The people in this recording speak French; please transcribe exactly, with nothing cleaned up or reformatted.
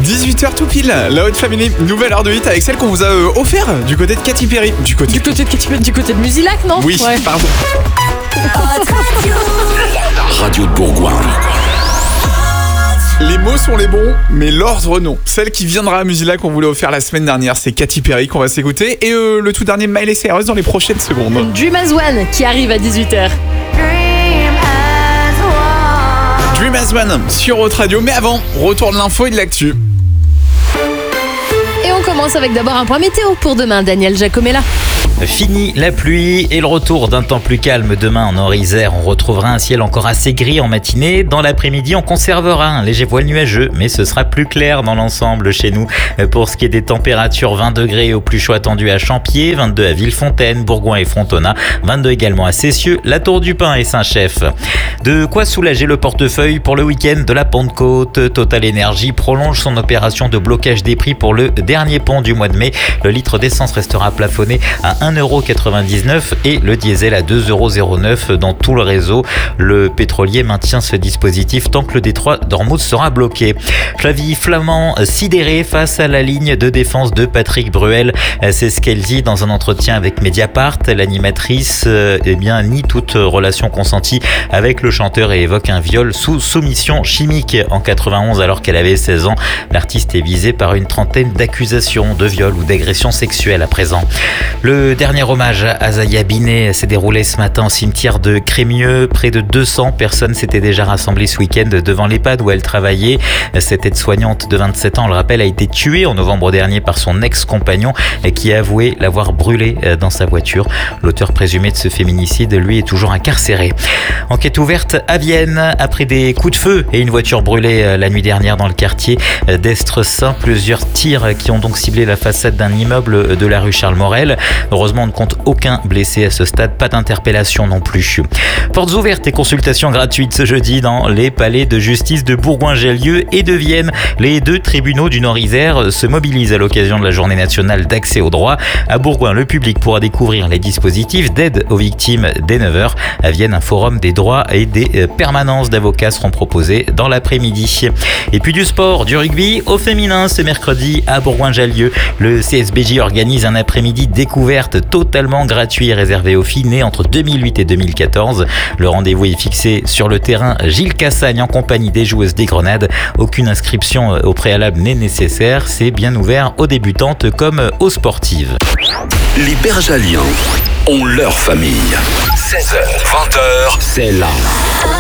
dix-huit heures tout pile, la Haute Family, nouvelle heure de hit avec celle qu'on vous a euh, offert du côté de Katy Perry. Du côté, du côté de Katy Perry, du côté de Musilac, non? Oui, ouais. pardon. Radio de Bourgoin. Les mots sont les bons, mais l'ordre non. Celle qui viendra à Musilac qu'on voulait offert la semaine dernière, c'est Katy Perry qu'on va s'écouter. Et euh, le tout dernier, Miley Cyrus dans les prochaines secondes. Dream as One qui arrive à dix-huit heures. Dream as One sur Haute Radio. Mais avant, retour de l'info et de l'actu. Et on commence avec d'abord un point météo pour demain. Daniel Giacomella. Fini la pluie et le retour d'un temps plus calme demain en Nord-Isère. On retrouvera un ciel encore assez gris en matinée. Dans l'après-midi, on conservera un léger voile nuageux, mais ce sera plus clair dans l'ensemble chez nous. Pour ce qui est des températures, vingt degrés au plus chaud attendu à Champier, vingt-deux à Villefontaine, Bourgoin et Frontona, vingt-deux également à Cessieux, la Tour du Pin et Saint-Chef. De quoi soulager le portefeuille pour le week-end de la Pentecôte. Total Énergie prolonge son opération de blocage des prix pour le dernier pont du mois de mai. Le litre d'essence restera plafonné à un euro quatre-vingt-dix-neuf et le diesel à deux euros zéro neuf dans tout le réseau. Le pétrolier maintient ce dispositif tant que le détroit d'Ormuz sera bloqué. Flavie Flament sidérée face à la ligne de défense de Patrick Bruel. C'est ce qu'elle dit dans un entretien avec Mediapart. L'animatrice eh bien, nie toute relation consentie avec le chanteur et évoque un viol sous soumission chimique en quatre-vingt-onze alors qu'elle avait seize ans. L'artiste est visé par une trentaine d'accusations de viol ou d'agression sexuelle à présent. Le dernier hommage à Zaya Binet s'est déroulé ce matin au cimetière de Crémieux. Près de deux cents personnes s'étaient déjà rassemblées ce week-end devant l'EHPAD où elle travaillait. Cette aide-soignante de vingt-sept ans, on le rappelle, a été tuée en novembre dernier par son ex-compagnon qui a avoué l'avoir brûlée dans sa voiture. L'auteur présumé de ce féminicide, lui, est toujours incarcéré. Enquête ouverte à Vienne après des coups de feu et une voiture brûlée la nuit dernière dans le quartier d'Estresin. Plusieurs tirs qui ont donc ciblé la façade d'un immeuble de la rue Charles Morel. Heureusement, on ne compte aucun blessé à ce stade, pas d'interpellation non plus. Portes ouvertes et consultations gratuites ce jeudi dans les palais de justice de Bourgoin-Jallieu et de Vienne. Les deux tribunaux du Nord-Isère se mobilisent à l'occasion de la journée nationale d'accès au droit. À Bourgoin, le public pourra découvrir les dispositifs d'aide aux victimes dès neuf heures. À Vienne, un forum des droits et des permanences d'avocats seront proposés dans l'après-midi. Et puis du sport, du rugby au féminin ce mercredi à Bourgoin-Jallieu. Le C S B J organise un après-midi découverte totalement gratuit réservé aux filles nées entre deux mille huit et deux mille quatorze. Le rendez-vous est fixé sur le terrain Gilles Cassagne en compagnie des joueuses des Grenades. Aucune inscription au préalable n'est nécessaire. C'est bien ouvert aux débutantes comme aux sportives. Les Bergaliens ont leur famille. seize heures, vingt heures, c'est là.